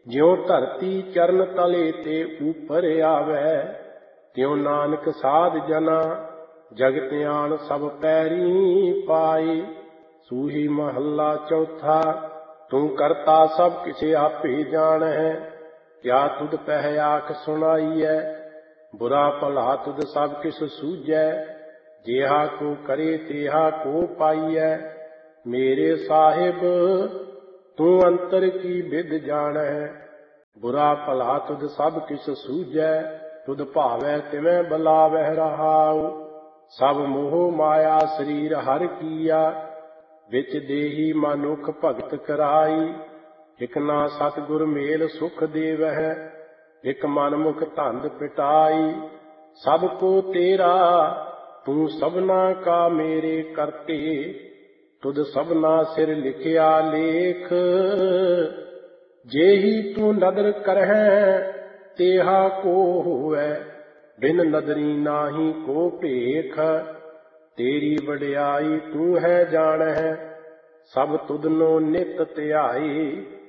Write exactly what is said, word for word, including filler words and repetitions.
ज्यों धरती चरण तले ते ऊपर आवे, त्यों नानक साध जना जगत आन सब पैरी पाए। सूही महला चौथा। तू करता सब किसे आपे जान है, क्या तुद पह आख सुनाईऐ। बुरा भला तुद सब किस सूझै, जेहा को करे तेहा को पाईऐ। मेरे साहिब तू अंतर की विद जान है, बुरा भला तुद सब किस सूझै। तुद भावै तिवें बलावह रहाऊ, सब मोह माया शरीर हर कीया। विच देही मनुख भगत कराई, इक ना सतगुर मेल सुख देवह। इक मन मुख धंध पिटाई, सबको तेरा तू सबना का मेरे करते। तुद सबना सिर लिखिया लेख, जेही तू नदर करहै तेहा को होवै। बिन नदरी नाही को भेख, तेरी वडियाई तू है जानह। सब तुदनो नित ध्याई,